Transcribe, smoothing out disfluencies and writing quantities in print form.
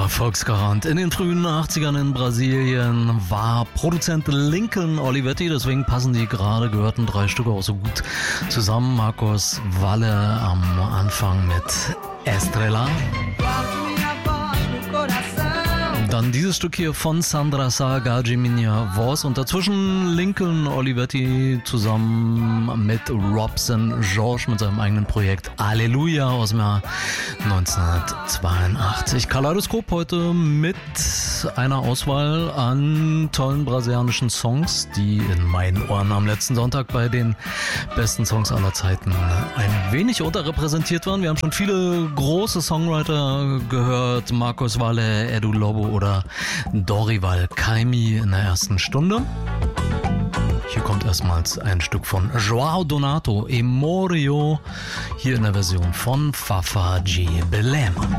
Erfolgsgarant. In den frühen 80ern in Brasilien war Produzent Lincoln Olivetti, deswegen passen die gerade gehörten 3 Stücke auch so gut zusammen. Marcos Valle am Anfang mit Estrella. Dann dieses Stück hier von Sandra Sá, Gage Minha Voz und dazwischen Lincoln Olivetti zusammen mit Robson Jorge mit seinem eigenen Projekt Alleluia aus dem Jahr 1982. Kaleidoskop heute mit einer Auswahl an tollen brasilianischen Songs, die in meinen Ohren am letzten Sonntag bei den besten Songs aller Zeiten ein wenig unterrepräsentiert waren. Wir haben schon viele große Songwriter gehört, Marcos Valle, Edu Lobo oder Dorival Caymmi in der ersten Stunde. Hier kommt erstmals ein Stück von João Donato, Emorio, hier in der Version von Fafa G. Belema.